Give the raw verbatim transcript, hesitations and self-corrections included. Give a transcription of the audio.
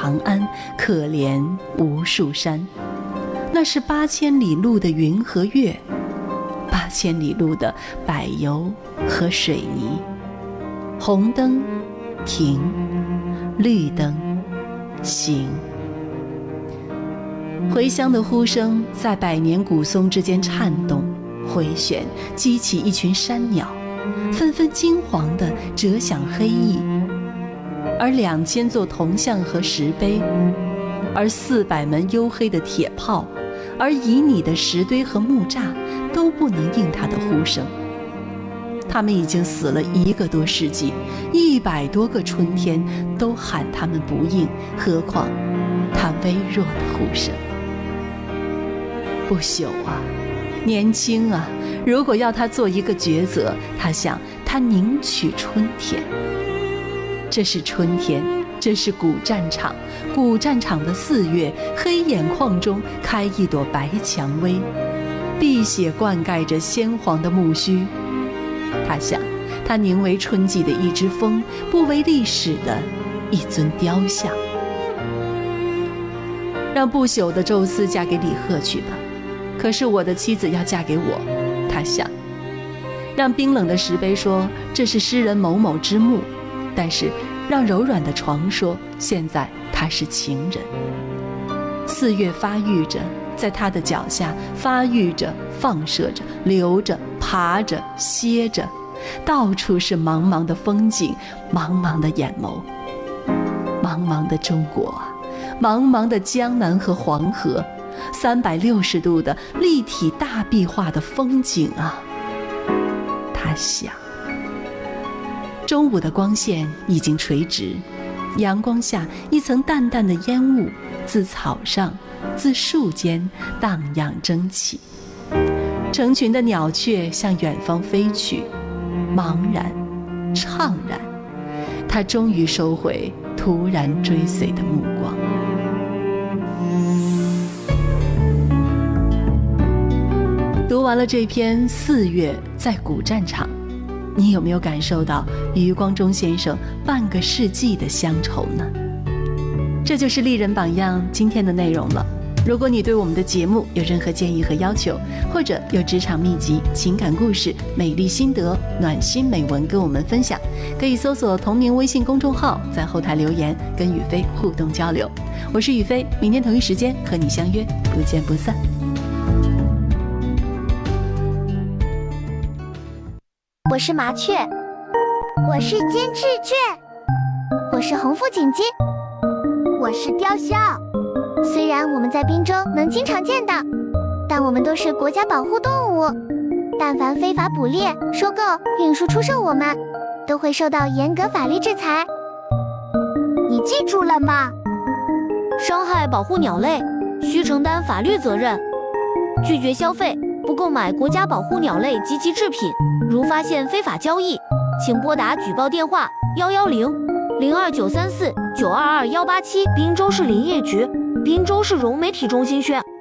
长安，可怜无数山。那是八千里路的云和月，八千里路的柏油和水泥。红灯停，绿灯行。回乡的呼声在百年古松之间颤动回旋，激起一群山鸟，纷纷金黄地折响黑翼。而两千座铜像和石碑，而四百门黝黑的铁炮，而旖旎的石堆和木栅，都不能应他的呼声。他们已经死了一个多世纪，一百多个春天都喊他们不应，何况他微弱的呼声。不朽啊，年轻啊，如果要他做一个抉择，他想他宁取春天。这是春天，这是古战场，古战场的四月，黑眼眶中开一朵白蔷薇，碧血灌溉着鲜黄的木须。他想他宁为春季的一只风，不为历史的一尊雕像。让不朽的宙斯嫁给李贺去吧，可是我的妻子要嫁给我，他想。让冰冷的石碑说这是诗人某某之墓，但是让柔软的床说现在他是情人。四月发育着，在他的脚下发育着，放射着，流着，爬着，歇着，到处是茫茫的风景，茫茫的眼眸。茫茫的中国啊，茫茫的江南和黄河，三百六十度的立体大壁画的风景啊。他想。中午的光线已经垂直，阳光下一层淡淡的烟雾自草上自树间荡漾蒸起，成群的鸟雀向远方飞去，茫然怅然。他终于收回突然追随的目光。读完了这篇《四月在古战场》，你有没有感受到余光中先生半个世纪的乡愁呢？这就是丽人榜样今天的内容了。如果你对我们的节目有任何建议和要求，或者有职场秘籍、情感故事、美丽心得、暖心美文跟我们分享，可以搜索同名微信公众号，在后台留言跟雨飞互动交流。我是雨飞，明天同一时间和你相约，不见不散。 我是麻雀， 我是金翅雀， 我是红腹锦鸡， 我是雕鸮。 虽然我们在滨州能经常见到，但我们都是国家保护动物，但凡非法捕猎、收购、运输、出售我们，都会受到严格法律制裁。 你记住了吗？ 伤害保护鸟类，需承担法律责任。拒绝消费，不购买国家保护鸟类及其制品。如发现非法交易，请拨打举报电话幺幺零零二九三四九二二幺八七，滨州市林业局，滨州市融媒体中心宣。